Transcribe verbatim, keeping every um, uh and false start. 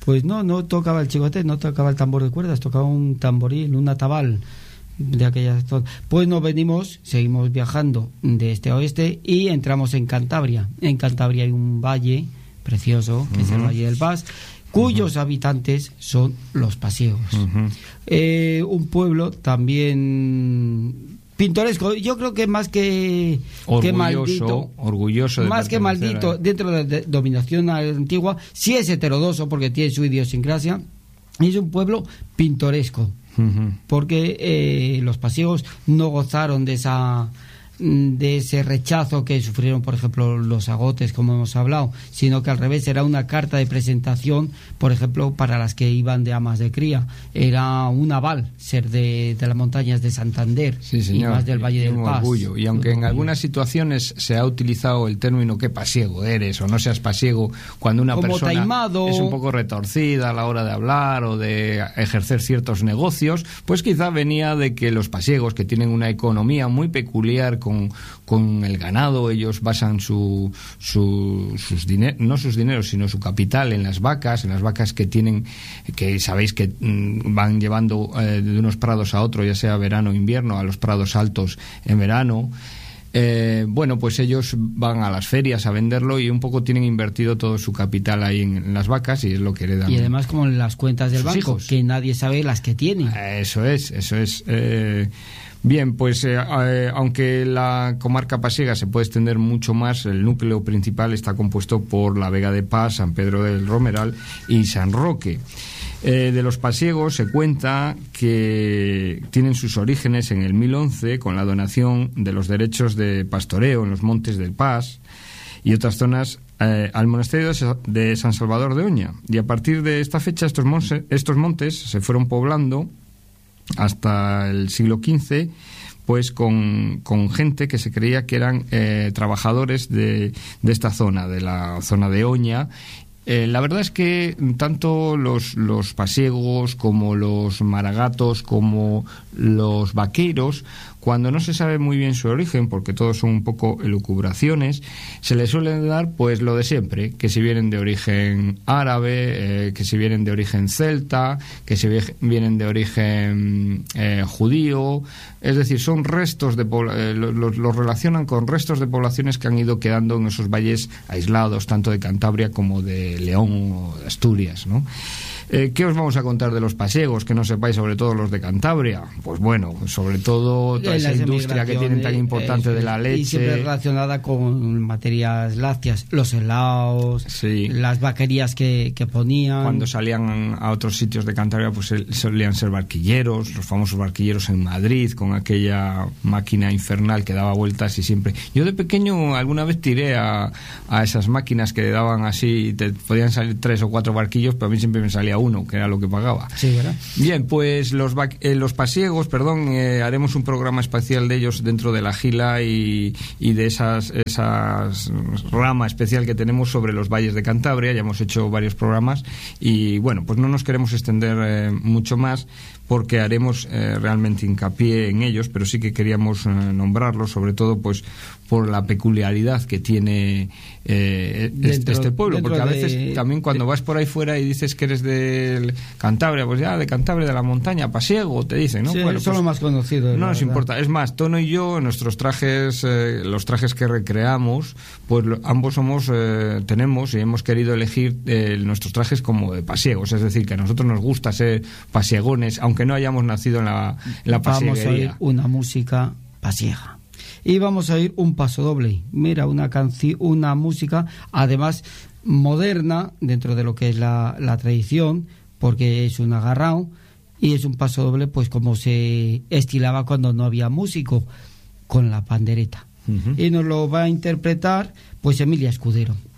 Pues no, no tocaba el chicote, no tocaba el tambor de cuerdas, tocaba un tamboril, un atabal de aquella zona. Pues nos venimos, seguimos viajando de este a oeste y entramos en Cantabria. En Cantabria hay un valle precioso, que uh-huh. es el Valle del Pas, cuyos uh-huh. habitantes son los pasiegos. Uh-huh. Eh, un pueblo también pintoresco, yo creo que más que, orgulloso, que maldito, orgulloso de más que maldito a... dentro de la dominación antigua, sí es heterodoxo porque tiene su idiosincrasia, y es un pueblo pintoresco. Uh-huh. Porque eh, los pasiegos no gozaron de esa de ese rechazo que sufrieron, por ejemplo, los agotes, como hemos hablado, sino que al revés era una carta de presentación, por ejemplo, para las que iban de amas de cría. Era un aval ser de, de las montañas de Santander, sí, señor, y más del Valle del Pas. Orgullo. Y aunque en algunas situaciones se ha utilizado el término que pasiego eres o no seas pasiego, cuando una como persona taimado, es un poco retorcida a la hora de hablar o de ejercer ciertos negocios, pues quizá venía de que los pasiegos, que tienen una economía muy peculiar con, con el ganado, ellos basan su, su sus dineros, no sus dineros, sino su capital en las vacas, en las vacas que tienen, que sabéis que mmm, van llevando eh, de unos prados a otros, ya sea verano o invierno, a los prados altos en verano. Eh, bueno, pues ellos van a las ferias a venderlo y un poco tienen invertido todo su capital ahí en, en las vacas, y es lo que heredan. Y además como en las cuentas del banco, hijos, que nadie sabe las que tienen. Eso es, eso es. Eh, Bien, pues eh, eh, aunque la comarca pasiega se puede extender mucho más, el núcleo principal está compuesto por la Vega de Pas, San Pedro del Romeral y San Roque. Eh, de los pasiegos se cuenta que tienen sus orígenes en el mil once con la donación de los derechos de pastoreo en los montes del Pas y otras zonas eh, al monasterio de San Salvador de Oña. Y a partir de esta fecha estos, monse, estos montes se fueron poblando hasta el siglo quince, pues con, con gente que se creía que eran eh, trabajadores de, de esta zona, de la zona de Oña. Eh, la verdad es que tanto los, los pasiegos como los maragatos como los vaqueros, cuando no se sabe muy bien su origen, porque todos son un poco elucubraciones, se les suele dar pues lo de siempre, que si vienen de origen árabe, eh, que si vienen de origen celta, que si vienen de origen eh, judío, es decir, son restos de eh, los, los relacionan con restos de poblaciones que han ido quedando en esos valles aislados, tanto de Cantabria como de León o de Asturias, ¿no? Eh, ¿Qué os vamos a contar de los pasiegos que no sepáis, sobre todo los de Cantabria? Pues bueno, sobre todo toda esa industria que tienen tan importante eh, de la leche. Y siempre relacionada con materias lácteas, los helados, sí, las vaquerías que, que ponían. Cuando salían a otros sitios de Cantabria, pues solían ser barquilleros, los famosos barquilleros en Madrid, con aquella máquina infernal que daba vueltas y siempre... Yo de pequeño alguna vez tiré a, a esas máquinas que daban así, te podían salir tres o cuatro barquillos, pero a mí siempre me salía uno, que era lo que pagaba. Sí, ¿verdad? Bien, pues los, eh, los pasiegos, perdón, eh, haremos un programa especial de ellos dentro de la Gila y, y de esas, esas rama especial que tenemos sobre los valles de Cantabria. Ya hemos hecho varios programas y bueno, pues no nos queremos extender eh, mucho más porque haremos eh, realmente hincapié en ellos, pero sí que queríamos eh, nombrarlos, sobre todo pues por la peculiaridad que tiene eh, dentro, este pueblo, porque a veces de, también cuando de, vas por ahí fuera y dices que eres de Cantabria, pues ya de Cantabria, de la montaña, pasiego, te dicen, ¿no? Sí, bueno, son pues, lo más conocido. No nos verdad. importa, es más, Tono y yo, nuestros trajes, eh, los trajes que recreamos, pues lo, ambos somos, eh, tenemos y hemos querido elegir eh, nuestros trajes como de pasiegos, es decir, que a nosotros nos gusta ser pasiegones, aunque no hayamos nacido en la, en la pasieguería. Vamos a oír una música pasiega. Y vamos a oír un paso doble. Mira, una canción, una música, además moderna, dentro de lo que es la, la tradición, porque es un agarrao, y es un paso doble, pues como se estilaba cuando no había músico, con la pandereta. Uh-huh. Y nos lo va a interpretar, pues, Emilia Escudero.